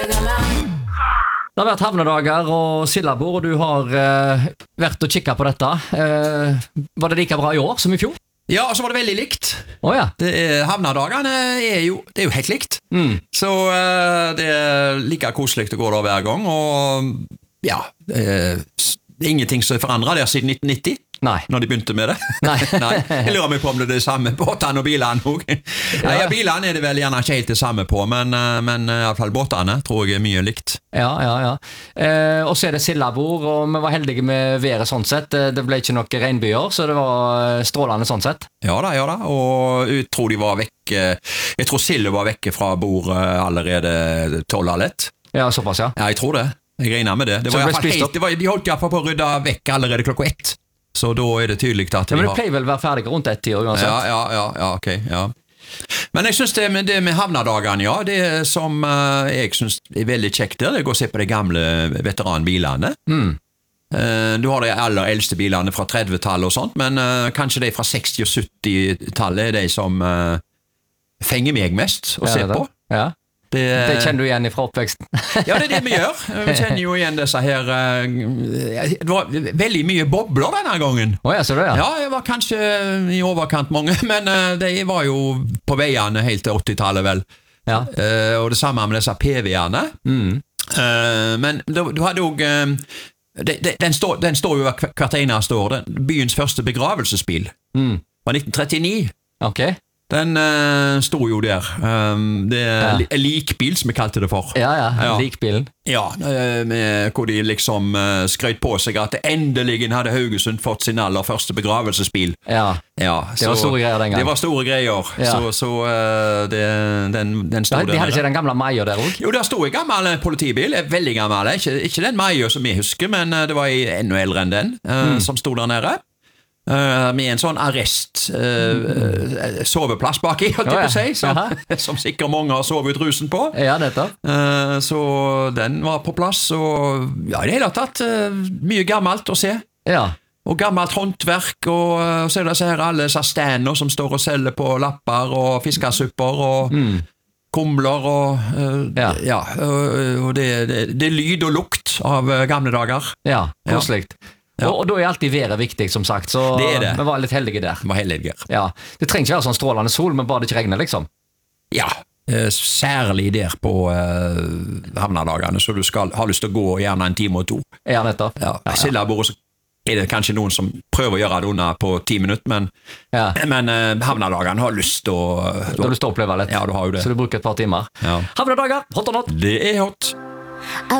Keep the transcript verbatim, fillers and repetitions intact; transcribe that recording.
Det har vært havnedager og sildabord, og du har eh, vært og kikket på dette. Eh, var det like bra i år som i fjor? Ja, og så var det veldig likt. Oh, ja. Det er, havnedagene er jo, det er jo helt likt. Mm. Så uh, det er like koselig å gå der hver gang, og ja, uh, det er ingenting som er forandret der siden nitten nitti. Nei. Når de begynte med det. Nei. Nei. Jeg lurer meg på om det er det samme båtene og bilene også. Ja, ja, bilene er det vel gjerne ikke helt det samme på, men, men i alle fall båtene tror jeg er mye likt. Ja, ja, ja. Eh, og så er det sildabord, og vi var heldige med været sånn sett. Det ble ikke noen regnbyer, så det var strålende sånn sett. Ja da, ja da, og jeg tror de var vekke, jeg tror silda var vekke fra bordet allerede tolv av lett. Ja, såpass, ja. Ja, jeg tror det. Jeg regner med det. Det var, det ble helt, det var de holdt i hvert fall på å rydde vekk allerede klokka ett. Så da er det tydelig at ja, de men har... det pleier vel å være ferdig rundt ett tid uansett. Ja, ja, ja, ja, ok, ja. Men jeg synes det med, det med havnedagene, ja, det som uh, jeg synes er veldig kjekt der, det er å gå og se på de gamle veteranbilene. Mm. Uh, du har de aller eldste bilene fra trettitallet og sånt, men uh, kanskje de fra seksti- og syttitallet er de som uh, fenger meg mest å Ja, se det er på. det. Ja. Det, Det kjenner du igjen fra oppveksten. ja, det er det vi gjør. Vi kjenner jo igjen disse her uh, det var veldig mye bobler denne gangen. Å ja, så det, ja. Ja, det var kanskje i overkant mange, men uh, de var jo på veiene helt til åttitallet vel. Ja. Uh, og det samme med disse P V-ene. Mm. Uh, men du, du hadde jo uh, de, de, den, står, den står jo hver- hvert eneste år, den, byens første begravelsesbil Mm. fra nitten trettini. Ok. Den uh, sto jo der. Um, det er Ja. li- likbil, som vi kalte det for. Ja, ja, Ja. likbilen. Ja, eh, med, hvor de liksom uh, skrøt på seg at endelig hadde Haugesund fått sin aller første begravelsesbil. Ja, Ja, det var så- store greier den gang. Det var store greier. Ja. Så, så uh, det, den, den sto de, der de hadde nede. ikke den gamle Maja der også? Jo, der sto en gammel politibil, en veldig gammel, ikke, ikke den Maja som vi husker, men uh, det var i- enda eldre enn den, uh, som sto der nede. Uh, med en sånn arrest uh, uh, soveplass baki, holdt jeg Ja, på å si, som, ja. som sikkert mange har sovet ut rusen på. Ja, nettopp. Uh, så den var på plass, og ja, i det hele tatt uh, mye gammelt å se. Ja. Og gammelt håndverk, og uh, så er det så her alle disse stander som står og selger på lapper og fiskesupper og kumler og uh, Ja. ja uh, og det, det, det er lyd og lukt av uh, gamle dager. Ja, koselig. Ja. Og, og da er alltid været viktig, som sagt, så Det er det. vi var litt heldige der. Det var heldige. Ja. Det trenger ikke være sånn strålende sol, men bare det ikke regner, liksom. Ja, uh, særlig der på uh, havnedagene, så du skal, har lyst til å gå gjerne en time og to. Ja, nettopp. Ja, ja, ja. Sildabordet, så er det kanskje noen som prøver å gjøre det unna på ti minutter, men, Ja. men uh, havnedagene har lyst til å... Da har du lyst til å oppleve litt. Ja, du har jo det. Så du bruker et par timer. Ja. Havnedager, hot or not? Det er hot.